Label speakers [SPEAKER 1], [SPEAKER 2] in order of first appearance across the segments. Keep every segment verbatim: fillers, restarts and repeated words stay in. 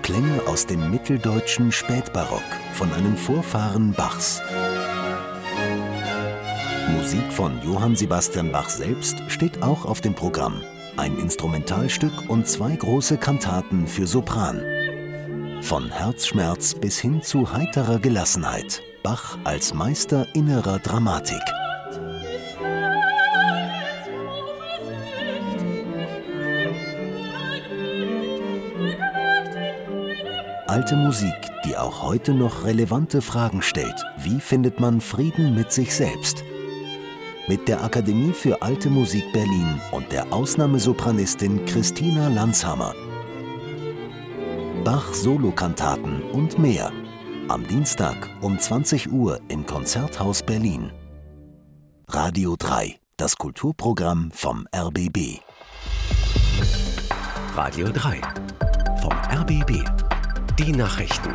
[SPEAKER 1] Klänge aus dem mitteldeutschen Spätbarock von einem Vorfahren Bachs. Musik von Johann Sebastian Bach selbst steht auch auf dem Programm. Ein Instrumentalstück und zwei große Kantaten für Sopran. Von Herzschmerz bis hin zu heiterer Gelassenheit. Bach als Meister innerer Dramatik. Alte Musik, die auch heute noch relevante Fragen stellt. Wie findet man Frieden mit sich selbst? Mit der Akademie für Alte Musik Berlin und der Ausnahmesopranistin Christina Landshammer. Bach-Solokantaten und mehr. Am Dienstag um zwanzig Uhr im Konzerthaus Berlin. Radio drei, das Kulturprogramm vom R B B.
[SPEAKER 2] Radio drei vom R B B. Die Nachrichten.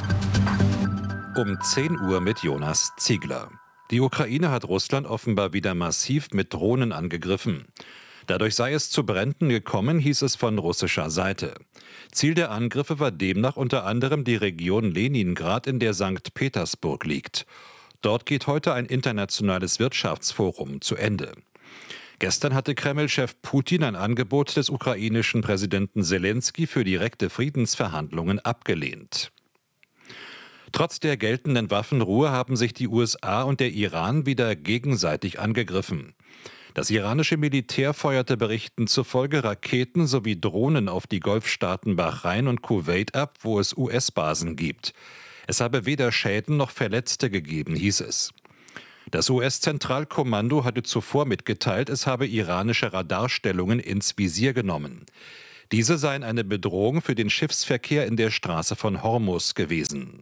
[SPEAKER 3] Um zehn Uhr mit Jonas Ziegler. Die Ukraine hat Russland offenbar wieder massiv mit Drohnen angegriffen. Dadurch sei es zu Bränden gekommen, hieß es von russischer Seite. Ziel der Angriffe war demnach unter anderem die Region Leningrad, in der Sankt Petersburg liegt. Dort geht heute ein internationales Wirtschaftsforum zu Ende. Gestern hatte Kreml-Chef Putin ein Angebot des ukrainischen Präsidenten Selenskyj für direkte Friedensverhandlungen abgelehnt. Trotz der geltenden Waffenruhe haben sich die U S A und der Iran wieder gegenseitig angegriffen. Das iranische Militär feuerte Berichten zufolge Raketen sowie Drohnen auf die Golfstaaten Bahrain und Kuwait ab, wo es U S-Basen gibt. Es habe weder Schäden noch Verletzte gegeben, hieß es. Das U S-Zentralkommando hatte zuvor mitgeteilt, es habe iranische Radarstellungen ins Visier genommen. Diese seien eine Bedrohung für den Schiffsverkehr in der Straße von Hormuz gewesen.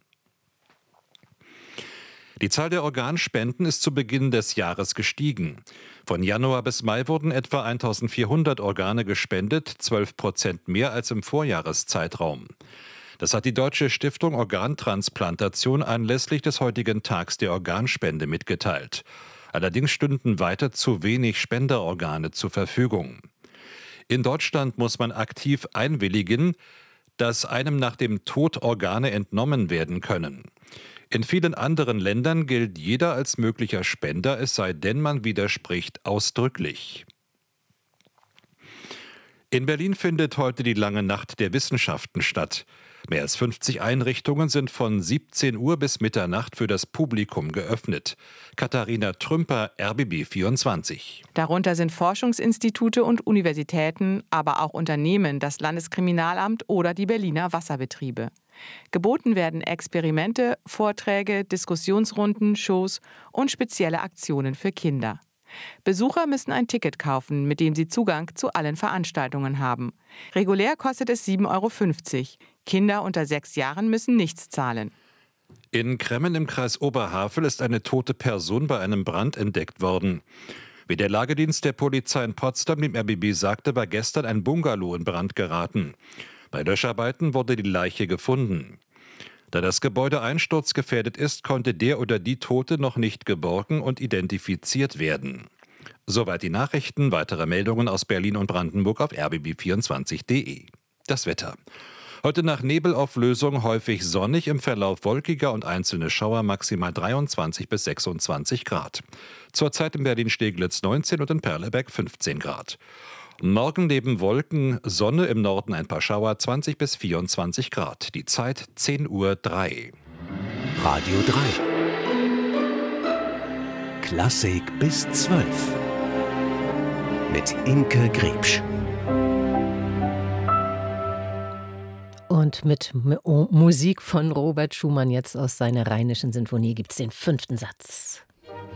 [SPEAKER 3] Die Zahl der Organspenden ist zu Beginn des Jahres gestiegen. Von Januar bis Mai wurden etwa eintausendvierhundert Organe gespendet, zwölf Prozent mehr als im Vorjahreszeitraum. Das hat die Deutsche Stiftung Organtransplantation anlässlich des heutigen Tags der Organspende mitgeteilt. Allerdings stünden weiter zu wenig Spenderorgane zur Verfügung. In Deutschland muss man aktiv einwilligen, dass einem nach dem Tod Organe entnommen werden können. In vielen anderen Ländern gilt jeder als möglicher Spender, es sei denn, man widerspricht ausdrücklich. In Berlin findet heute die lange Nacht der Wissenschaften statt. Mehr als fünfzig Einrichtungen sind von siebzehn Uhr bis Mitternacht für das Publikum geöffnet. Katharina Trümper, R B B vierundzwanzig.
[SPEAKER 4] Darunter sind Forschungsinstitute und Universitäten, aber auch Unternehmen, das Landeskriminalamt oder die Berliner Wasserbetriebe. Geboten werden Experimente, Vorträge, Diskussionsrunden, Shows und spezielle Aktionen für Kinder. Besucher müssen ein Ticket kaufen, mit dem sie Zugang zu allen Veranstaltungen haben. Regulär kostet es sieben Euro fünfzig. Kinder unter sechs Jahren müssen nichts zahlen.
[SPEAKER 3] In Kremmen im Kreis Oberhavel ist eine tote Person bei einem Brand entdeckt worden. Wie der Lagedienst der Polizei in Potsdam dem R B B sagte, war gestern ein Bungalow in Brand geraten. Bei Löscharbeiten wurde die Leiche gefunden. Da das Gebäude einsturzgefährdet ist, konnte der oder die Tote noch nicht geborgen und identifiziert werden. Soweit die Nachrichten. Weitere Meldungen aus Berlin und Brandenburg auf r b b vierundzwanzig punkt d e. Das Wetter. Heute nach Nebelauflösung häufig sonnig, im Verlauf wolkiger und einzelne Schauer, maximal dreiundzwanzig bis sechsundzwanzig Grad. Zurzeit in Berlin-Steglitz neunzehn und in Perleberg fünfzehn Grad. Morgen neben Wolken, Sonne, im Norden ein paar Schauer, zwanzig bis vierundzwanzig Grad. Die Zeit zehn Uhr drei.
[SPEAKER 2] Radio drei. Klassik bis zwölf. Mit Inke Griebsch.
[SPEAKER 5] Und mit M- Musik von Robert Schumann jetzt aus seiner Rheinischen Sinfonie gibt es den fünften Satz.